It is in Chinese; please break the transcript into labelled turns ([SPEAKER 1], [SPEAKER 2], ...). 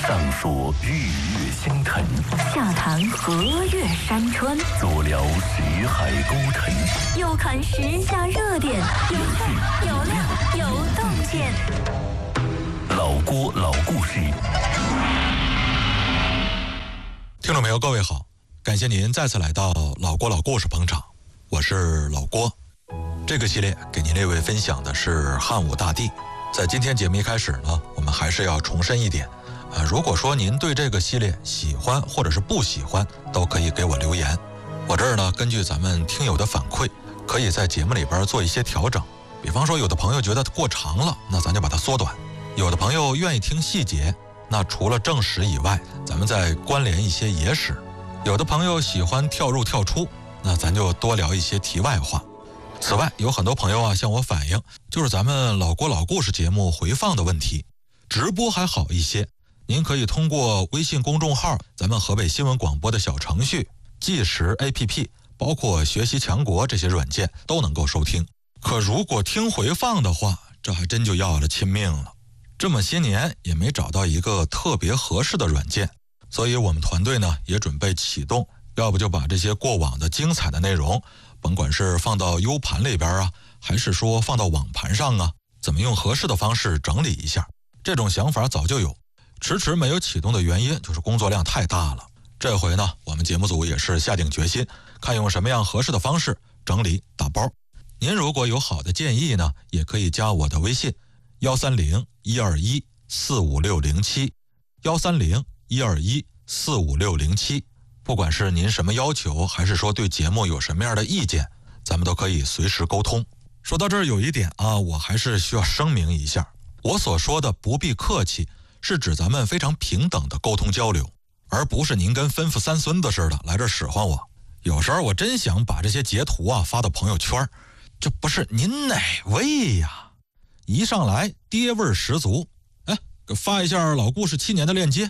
[SPEAKER 1] 上说日月星辰，
[SPEAKER 2] 下谈河岳山川，
[SPEAKER 1] 左聊识海沟腾，
[SPEAKER 2] 右看时下热点，有趣有料有洞见。
[SPEAKER 1] 老郭老故事。
[SPEAKER 3] 听众朋友，各位好，感谢您再次来到老郭老故事捧场，我是老郭。这个系列给您列位分享的是汉武大帝。在今天节目一开始呢，我们还是要重申一点，如果说您对这个系列喜欢或者是不喜欢，都可以给我留言。我这儿呢，根据咱们听友的反馈，可以在节目里边做一些调整。比方说，有的朋友觉得过长了，那咱就把它缩短；有的朋友愿意听细节，那除了正史以外，咱们再关联一些野史；有的朋友喜欢跳入跳出，那咱就多聊一些题外话。此外，有很多朋友向我反映，就是咱们老郭老故事节目回放的问题。直播还好一些，您可以通过微信公众号、咱们河北新闻广播的小程序、计时 APP， 包括学习强国这些软件都能够收听。可如果听回放的话，这还真就要了亲命了。这么些年也没找到一个特别合适的软件，所以我们团队呢也准备启动，要不就把这些过往的精彩的内容，甭管是放到 U 盘里边还是说放到网盘上怎么用合适的方式整理一下。这种想法早就有，迟迟没有启动的原因就是工作量太大了。这回呢，我们节目组也是下定决心，看用什么样合适的方式整理打包。您如果有好的建议呢，也可以加我的微信130-121-45607 130-121-45607。不管是您什么要求，还是说对节目有什么样的意见，咱们都可以随时沟通。说到这儿有一点我还是需要声明一下，我所说的不必客气，是指咱们非常平等的沟通交流，而不是您跟吩咐三孙子似的来这使唤我。有时候我真想把这些截图发到朋友圈，这不是您哪位呀？一上来爹味十足，发一下老故事7年的链接，